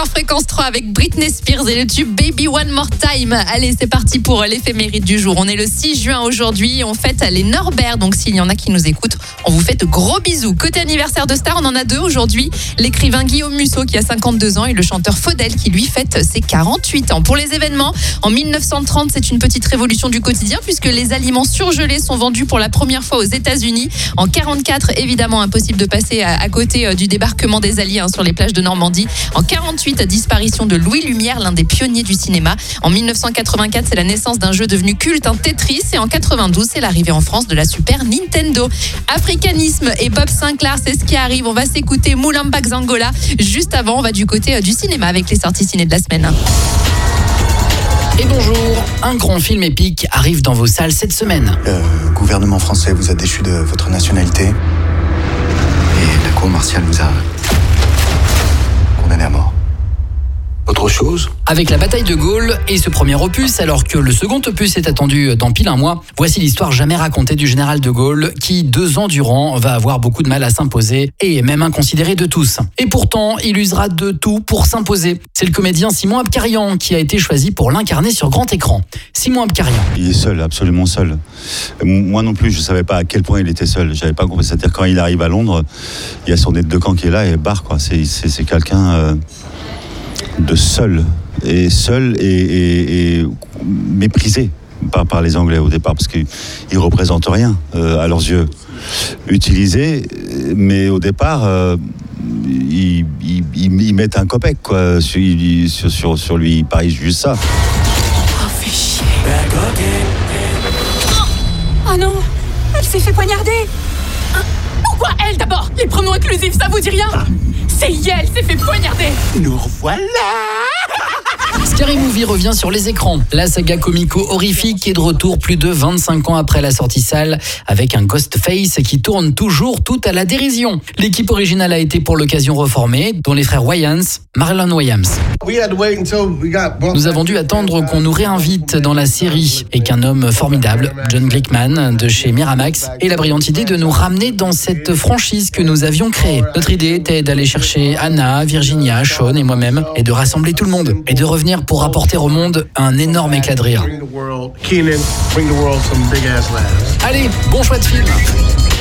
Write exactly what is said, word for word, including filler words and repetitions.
encore Fréquence trois avec Britney Spears et le tube Baby One More Time. Allez, c'est parti pour l'éphéméride du jour. On est le six juin aujourd'hui. On fête les Norbert. Donc, s'il y en a qui nous écoutent, on vous fait de gros bisous. Côté anniversaire de star, on en a deux aujourd'hui. L'écrivain Guillaume Musso qui a cinquante-deux ans et le chanteur Faudel qui lui fête ses quarante-huit ans. Pour les événements, en dix-neuf cent trente, c'est une petite révolution du quotidien puisque les aliments surgelés sont vendus pour la première fois aux États-Unis. En quarante-quatre, évidemment, impossible de passer à, à côté du débarquement des Alliés hein, sur les plages de Normandie. En quarante-huit, disparition de Louis Lumière, l'un des pionniers du cinéma. En dix-neuf cent quatre-vingt-quatre, c'est la naissance d'un jeu devenu culte, un Tetris. Et en quatre-vingt-douze, c'est l'arrivée en France de la Super Nintendo. Africanisme et Bob Sinclair, c'est ce qui arrive. On va s'écouter Moulamba Xangola. Juste avant, on va du côté du cinéma avec les sorties ciné de la semaine. Et bonjour, un grand film épique arrive dans vos salles cette semaine. Le gouvernement français vous a déchu de votre nationalité et la cour martiale vous a condamné à mort. Autre chose ? Avec la bataille de Gaulle et ce premier opus, alors que le second opus est attendu dans pile un mois, voici l'histoire jamais racontée du général de Gaulle qui, deux ans durant, va avoir beaucoup de mal à s'imposer et est même inconsidéré de tous. Et pourtant, il usera de tout pour s'imposer. C'est le comédien Simon Abkarian qui a été choisi pour l'incarner sur grand écran. Simon Abkarian. Il est seul, absolument seul. Moi non plus, je ne savais pas à quel point il était seul. J'avais pas compris. C'est-à-dire quand il arrive à Londres, il y a son aide de camp qui est là et barre, quoi. C'est, c'est, c'est quelqu'un euh, de seul. Et seul et, et, et méprisé par, par les Anglais au départ, parce qu'ils ne représentent rien euh, à leurs yeux. Utilisé, mais au départ, euh, ils, ils, ils mettent un copec quoi, sur, sur, sur, sur lui, ils parient juste ça. Oh, fais chier. Oh non, elle s'est fait poignarder. Pourquoi elle d'abord? Les pronoms inclusifs, ça vous dit rien? C'est elle s'est fait poignarder. Nous revoilà. Scary Movie revient sur les écrans. La saga comico-horrifique est de retour plus de vingt-cinq ans après la sortie salle avec un Ghostface qui tourne toujours tout à la dérision. L'équipe originale a été pour l'occasion reformée, dont les frères Wayans, Marlon Wayans. Nous avons dû attendre qu'on nous réinvite dans la série et qu'un homme formidable, John Glickman de chez Miramax, ait la brillante idée de nous ramener dans cette franchise que nous avions créée. Notre idée était d'aller chercher Anna, Virginia, Sean et moi-même et de rassembler tout le monde et de revenir pour apporter au monde un énorme éclat de rire. Allez, bon choix de film.